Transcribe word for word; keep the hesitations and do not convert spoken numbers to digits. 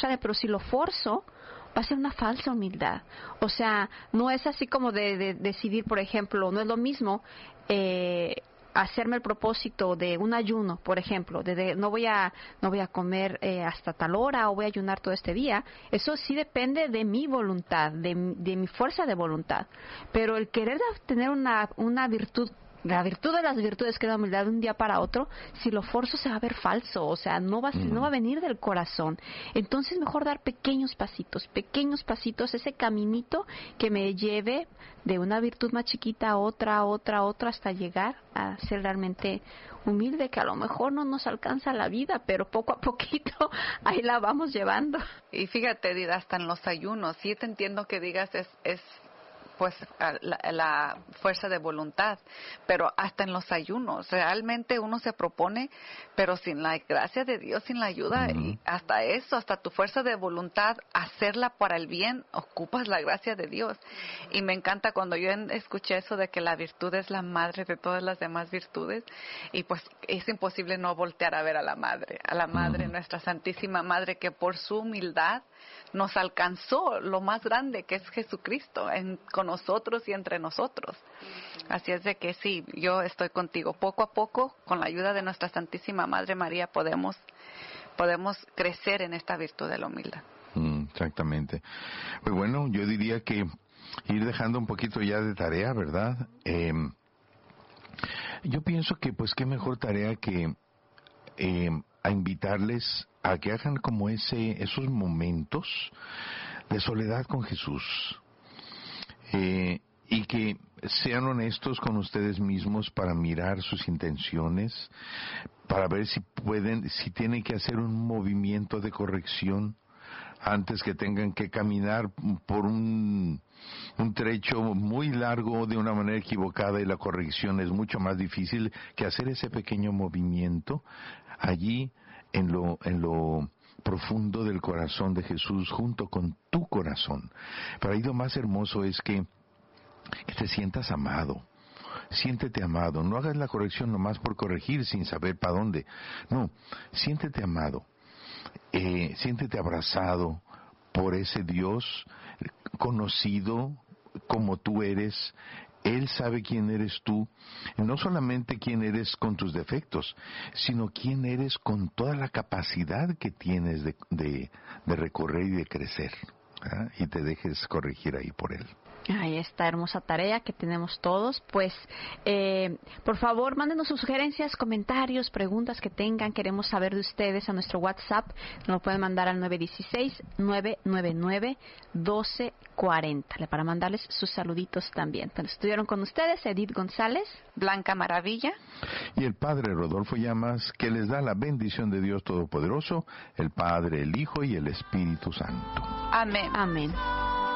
sale, pero si lo forzo, va a ser una falsa humildad. O sea, no es así como de, de decidir, por ejemplo, no es lo mismo eh, hacerme el propósito de un ayuno, por ejemplo, de, de no voy a no voy a comer eh, hasta tal hora o voy a ayunar todo este día. Eso sí depende de mi voluntad, de, de mi fuerza de voluntad. Pero el querer tener una una virtud, la virtud de las virtudes, que es la humildad, de un día para otro, si lo forzo se va a ver falso, o sea, no va, mm. no va a venir del corazón. Entonces mejor dar pequeños pasitos, pequeños pasitos, ese caminito que me lleve de una virtud más chiquita a otra, a otra, a otra, hasta llegar a ser realmente humilde, que a lo mejor no nos alcanza la vida, pero poco a poquito ahí la vamos llevando. Y fíjate, Dida, hasta en los ayunos, sí te entiendo que digas es... es pues la, la fuerza de voluntad, pero hasta en los ayunos, realmente uno se propone, pero sin la gracia de Dios, sin la ayuda, uh-huh. y hasta eso, hasta tu fuerza de voluntad, hacerla para el bien, ocupas la gracia de Dios. Y me encanta cuando yo escuché eso de que la virtud es la madre de todas las demás virtudes, y pues es imposible no voltear a ver a la madre, a la madre, uh-huh. nuestra Santísima Madre, que por su humildad nos alcanzó lo más grande, que es Jesucristo, en, con nosotros y entre nosotros. Así es de que sí, yo estoy contigo. Poco a poco, con la ayuda de nuestra Santísima Madre María, podemos podemos crecer en esta virtud de la humildad. Mm, exactamente. Pues bueno, yo diría que ir dejando un poquito ya de tarea, ¿verdad? Eh, yo pienso que pues qué mejor tarea que eh, a invitarles a que hagan como ese esos momentos de soledad con Jesús. Eh, y que sean honestos con ustedes mismos para mirar sus intenciones, para ver si pueden, si tienen que hacer un movimiento de corrección antes que tengan que caminar por un, un trecho muy largo de una manera equivocada, y la corrección es mucho más difícil que hacer ese pequeño movimiento allí en lo, en lo profundo del corazón de Jesús, junto con tu corazón. Pero ahí lo más hermoso es que, que te sientas amado. Siéntete amado. No hagas la corrección nomás por corregir sin saber para dónde. No, siéntete amado. Eh, siéntete abrazado por ese Dios conocido como tú eres. Él sabe quién eres tú, no solamente quién eres con tus defectos, sino quién eres con toda la capacidad que tienes de, de, de recorrer y de crecer, ¿verdad? Y te dejes corregir ahí por Él. Ahí está, hermosa tarea que tenemos todos. Pues, eh, por favor, mándenos sus sugerencias, comentarios, preguntas que tengan. Queremos saber de ustedes a nuestro WhatsApp. Nos lo pueden mandar al nueve uno seis, nueve nueve nueve, uno dos cuatro cero para mandarles sus saluditos también. Entonces, estuvieron con ustedes Edith González, Blanca Maravilla y el Padre Rodolfo Llamas, que les da la bendición de Dios Todopoderoso, el Padre, el Hijo y el Espíritu Santo. Amén. Amén.